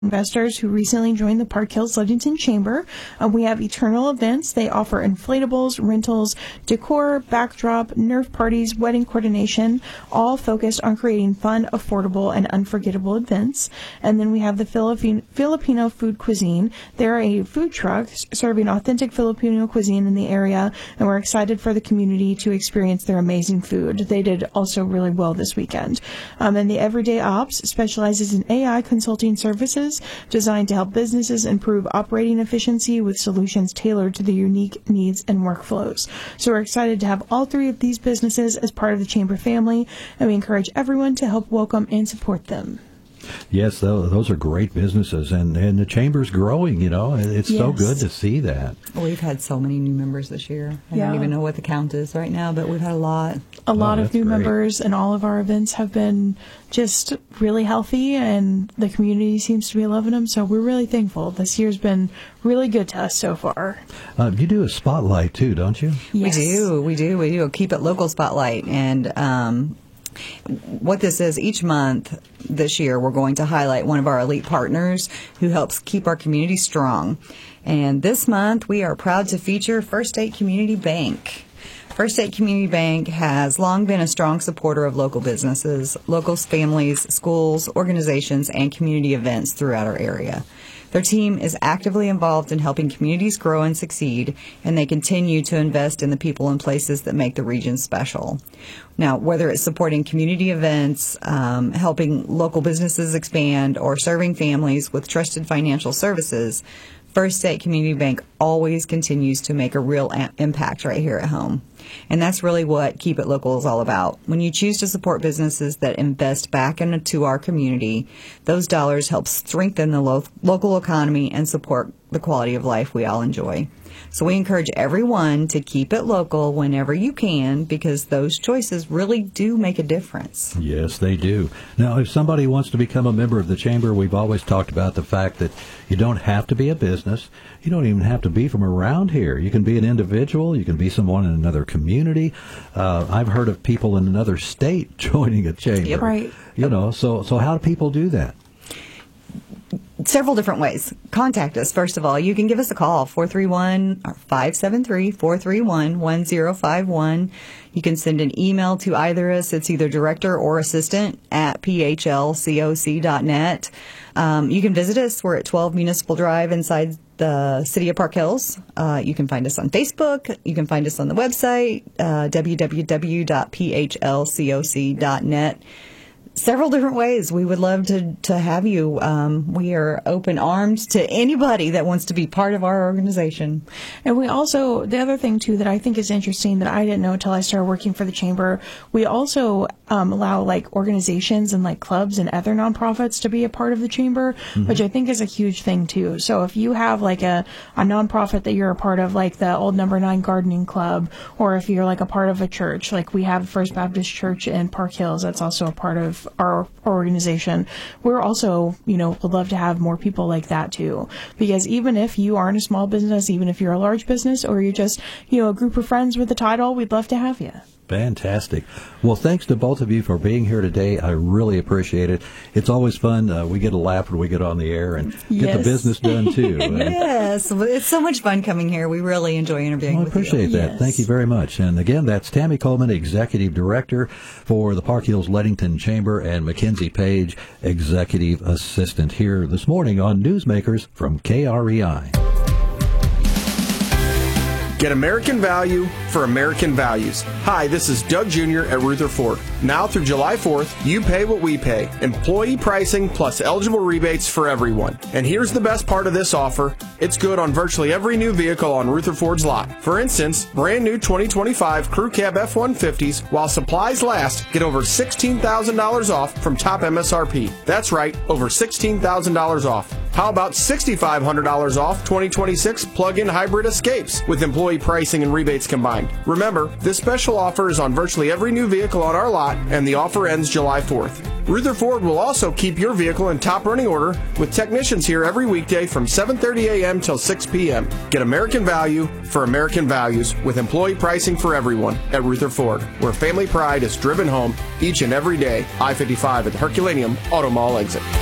investors who recently joined the Park Hills Ludington Chamber. We have Eternal Events. They offer inflatables, rentals, decor, backdrop, Nerf parties, wedding coordination, all focused on creating fun, affordable, and unforgettable events. And then we have the Filipino Food Cuisine. They're a food truck serving authentic Filipino cuisine in the area, and we're excited for the community to experience their amazing food. They did also really well this weekend. And the Everyday Ops specializes in AI consulting services designed to help businesses improve operating efficiency with solutions tailored to the unique needs and workflows. So we're excited to have all three of these businesses as part of the Chamber family, and we encourage everyone to help welcome and support them. Yes, those are great businesses, and the Chamber's growing, It's so good to see that. We've had so many new members this year. I don't even know what the count is right now, but we've had a lot. A lot of new members, and all of our events have been just really healthy, and the community seems to be loving them, so we're really thankful. This year's been really good to us so far. You do a spotlight, too, don't you? Yes. We do. Keep It Local Spotlight, and what this is, each month this year, we're going to highlight one of our elite partners who helps keep our community strong. And this month, we are proud to feature First State Community Bank. First State Community Bank has long been a strong supporter of local businesses, local families, schools, organizations, and community events throughout our area. Their team is actively involved in helping communities grow and succeed, and they continue to invest in the people and places that make the region special. Now, whether it's supporting community events, helping local businesses expand, or serving families with trusted financial services, First State Community Bank always continues to make a real impact right here at home. And that's really what Keep It Local is all about. When you choose to support businesses that invest back into our community, those dollars help strengthen the local economy and support the quality of life we all enjoy. So we encourage everyone to keep it local whenever you can, because those choices really do make a difference. Yes, they do. Now, if somebody wants to become a member of the Chamber, we've always talked about the fact that you don't have to be a business. You don't even have to be from around here. You can be an individual. You can be someone in another community. I've heard of people in another state joining a Chamber. Yep. Right. So how do people do that? Several different ways. Contact us. First of all, you can give us a call, 573-431-1051. You can send an email to either us. It's either director or assistant at phlcoc.net. You can visit us. We're at 12 Municipal Drive inside the city of Park Hills. You can find us on Facebook. You can find us on the website, www.phlcoc.net. Several different ways. We would love to have you. We are open arms to anybody that wants to be part of our organization. And we also, the other thing too that I think is interesting that I didn't know until I started working for the Chamber, we also allow like organizations and like clubs and other nonprofits to be a part of the Chamber, which I think is a huge thing too. So if you have like a nonprofit that you're a part of, like the Old Number 9 Gardening Club, or if you're like a part of a church, like we have First Baptist Church in Park Hills, that's also a part of our organization. We're also, would love to have more people like that too, because even if you aren't a small business, even if you're a large business, or you're just, a group of friends with a title, we'd love to have you. Fantastic. Well, thanks to both of you for being here today. I really appreciate it. It's always fun. We get a laugh when we get on the air and get the business done, too. Yes. It's so much fun coming here. We really enjoy interviewing with you. I appreciate that. Yes. Thank you very much. And again, that's Tammy Coleman, Executive Director for the Park Hills Ludington Chamber, and Mackenzie Page, Executive Assistant, here this morning on Newsmakers from KREI. Get American value for American values. Hi, this is Doug Jr. at Ruther Ford. Now through July 4th, you pay what we pay. Employee pricing plus eligible rebates for everyone. And here's the best part of this offer. It's good on virtually every new vehicle on Ruther Ford's lot. For instance, brand new 2025 Crew Cab F-150s, while supplies last, get over $16,000 off from top MSRP. That's right, over $16,000 off. How about $6,500 off 2026 plug-in hybrid Escapes with employee pricing and rebates combined? Remember, this special offer is on virtually every new vehicle on our lot, and the offer ends July 4th. Ruther Ford will also keep your vehicle in top running order with technicians here every weekday from 7:30 a.m. till 6 p.m. Get American value for American values with employee pricing for everyone at Ruther Ford, where family pride is driven home each and every day. I-55 at the Herculaneum Auto Mall exit.